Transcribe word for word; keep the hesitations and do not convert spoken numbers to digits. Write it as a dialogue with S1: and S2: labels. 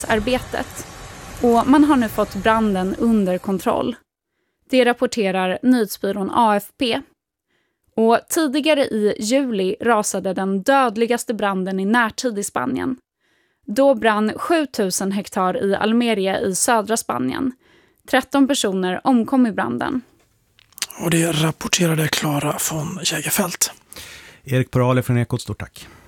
S1: arbetet och man har nu fått branden under kontroll. Det rapporterar nyhetsbyrån A F P. Och tidigare i juli rasade den dödligaste branden i närtid i Spanien. Då brann sjutusen hektar i Almeria i södra Spanien. tretton personer omkom i branden.
S2: Och det rapporterade Klara von Jägerfeld.
S3: Erik Porale från Ekot, stort tack.